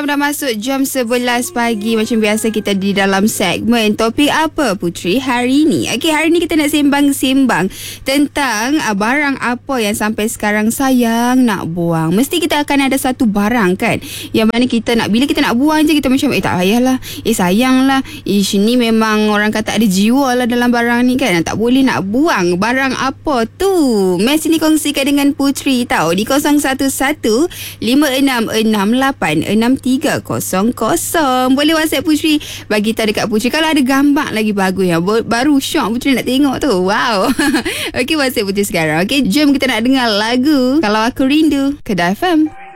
Dah masuk jam 11 pagi. Macam biasa kita di dalam segmen Topik Apa Puteri hari ni. Okey, hari ni kita nak sembang-sembang tentang barang apa yang sampai sekarang sayang nak buang. Mesti kita akan ada satu barang kan, yang mana kita nak, bila kita nak buang je kita macam tak payahlah, sayang lah, ni memang orang kata ada jiwa lah dalam barang ni kan, tak boleh nak buang. Barang apa tu? Mes ni kongsikan dengan Puteri tau di 011 56686 300. Boleh WhatsApp Puteri, bagi tahu dekat Puteri kalau ada gambar lagi bagus ya. Baru syok Puteri nak tengok tu. Wow. Okey, WhatsApp Puteri sekarang. Okey, jom kita nak dengar lagu Kalau Aku Rindu, Kedah FM.